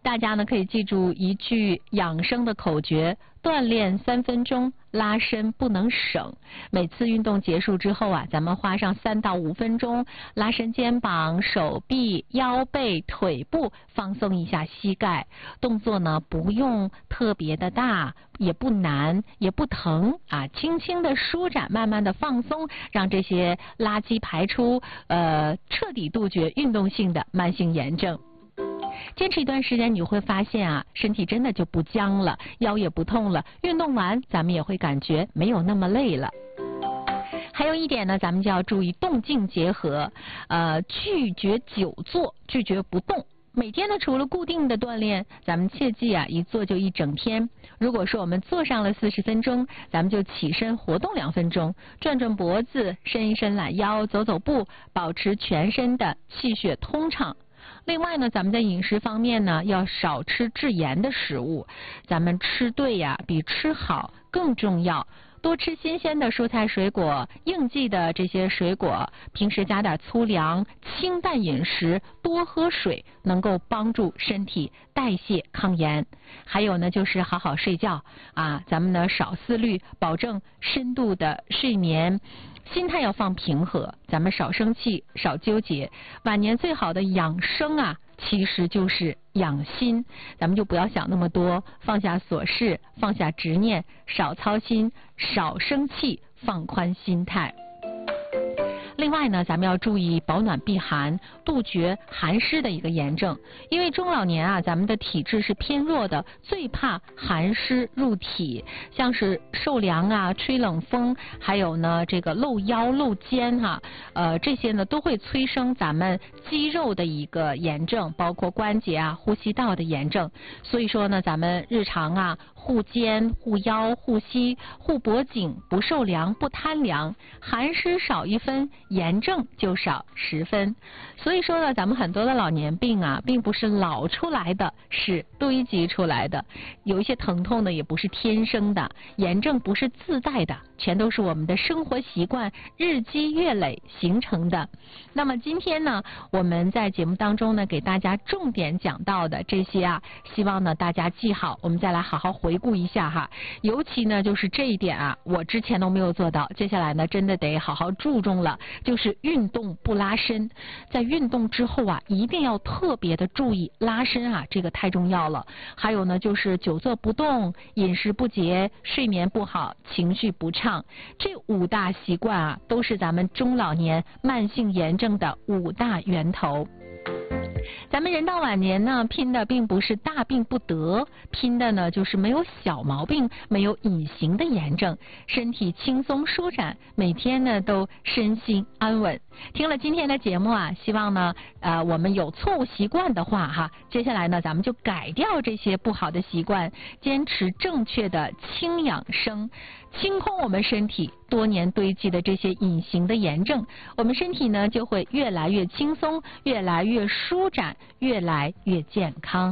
大家呢可以记住一句养生的口诀：锻炼3分钟，拉伸不能省。每次运动结束之后啊，咱们花上3到5分钟，拉伸肩膀、手臂、腰背、腿部，放松一下膝盖。动作呢不用特别的大，也不难，也不疼啊，轻轻的舒展，慢慢的放松，让这些垃圾排出，彻底杜绝运动性的慢性炎症。坚持一段时间，你会发现啊，身体真的就不僵了，腰也不痛了，运动完咱们也会感觉没有那么累了。还有一点呢，咱们就要注意动静结合，拒绝久坐，拒绝不动。每天呢，除了固定的锻炼，咱们切记啊，一坐就一整天。如果说我们坐上了40分钟，咱们就起身活动2分钟，转转脖子，伸一伸懒腰，走走步，保持全身的气血通畅。另外呢，咱们在饮食方面呢，要少吃致盐的食物，咱们吃对呀，比吃好更重要。多吃新鲜的蔬菜水果，应季的这些水果，平时加点粗粮，清淡饮食，多喝水，能够帮助身体代谢抗炎。还有呢，就是好好睡觉啊，咱们呢少思虑，保证深度的睡眠。心态要放平和，咱们少生气，少纠结。晚年最好的养生啊，其实就是养心。咱们就不要想那么多，放下琐事，放下执念，少操心，少生气，放宽心态。另外呢，咱们要注意保暖避寒，杜绝寒湿的一个炎症。因为中老年啊，咱们的体质是偏弱的，最怕寒湿入体，像是受凉啊、吹冷风，还有呢这个露腰、露肩哈，这些呢都会催生咱们肌肉的一个炎症，包括关节啊、呼吸道的炎症。所以说呢，咱们日常啊护肩、护腰、护膝、护脖颈，不受凉、不贪凉，寒湿少1分，炎症就少10分。所以说呢，咱们很多的老年病啊，并不是老出来的，是堆积出来的。有一些疼痛呢，也不是天生的，炎症不是自带的，全都是我们的生活习惯日积月累形成的。那么今天呢，我们在节目当中呢，给大家重点讲到的这些啊，希望呢大家记好，我们再来好好回顾一下哈。尤其呢就是这一点啊，我之前都没有做到，接下来呢真的得好好注重了，就是运动不拉伸。在运动之后啊，一定要特别的注意拉伸啊，这个太重要了。还有呢，就是久坐不动、饮食不节、睡眠不好、情绪不畅，这5大习惯啊，都是咱们中老年慢性炎症的5大源头。咱们人到晚年呢，拼的并不是大病不得，拼的呢就是没有小毛病，没有隐形的炎症，身体轻松舒展，每天呢都身心安稳。听了今天的节目啊，希望呢我们有错误习惯的话哈，接下来呢咱们就改掉这些不好的习惯，坚持正确的轻养生，清空我们身体多年堆积的这些隐形的炎症，我们身体呢就会越来越轻松，越来越舒展，越来越健康。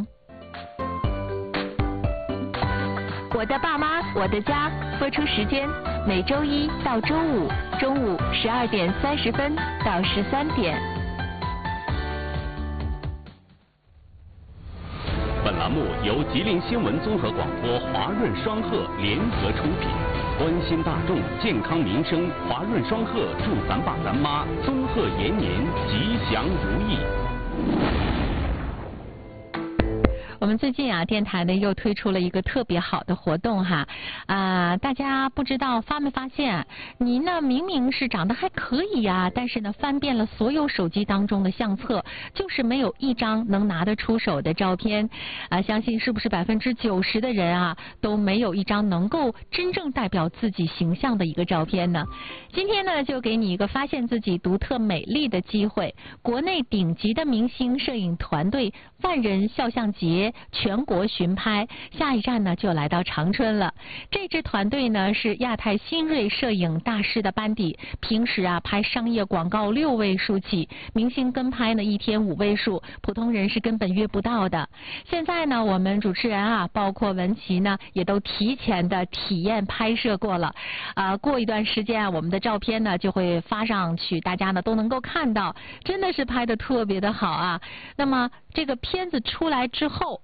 我的爸妈，我的家，播出时间每周1到周5中午12点30分到13点。 本栏目由吉林新闻综合广播华润双鹤联合出品，关心大众健康民生，华润双鹤祝咱爸咱妈综合延年，吉祥如意。 我们最近啊，电台呢又推出了一个特别好的活动哈，大家不知道发没发现，您呢明明是长得还可以呀，但是呢翻遍了所有手机当中的相册，就是没有一张能拿得出手的照片相信是不是90%的人啊都没有一张能够真正代表自己形象的一个照片呢？今天呢就给你一个发现自己独特美丽的机会，国内顶级的明星摄影团队万人肖像节全国巡拍，下一站呢就来到长春了。这支团队呢是亚太新锐摄影大师的班底，平时啊拍商业广告6位数起，明星跟拍呢1天5位数，普通人是根本约不到的。现在呢我们主持人啊，包括文琪呢也都提前的体验拍摄过了过一段时间啊，我们的照片呢就会发上去，大家呢都能够看到，真的是拍得特别的好啊。那么这个片子出来之后